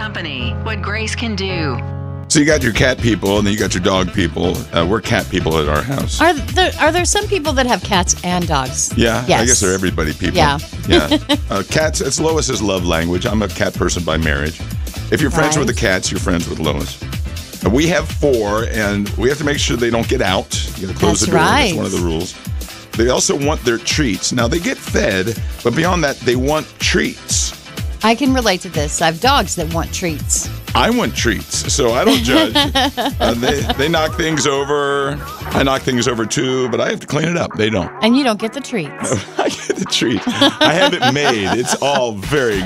Company, what Grace can do. So you got your cat people, and then you got your dog people. We're cat people at our house. Are there some people that have cats and dogs? Yeah, Yes. I guess they're everybody people. Yeah. Cats, it's Lois's love language. I'm a cat person by marriage. If you're friends Right. with the cats, you're friends with Lois. We have 4, and we have to make sure they don't get out. You got to close That's the door. right. That's one of the rules. They also want their treats. Now, they get fed, but beyond that, they want treats. I can relate to this. I have dogs that want treats. I want treats, so I don't judge. They knock things over. I knock things over too, but I have to clean it up. They don't. And you don't get the treats. I get the treat. I have it made. It's all very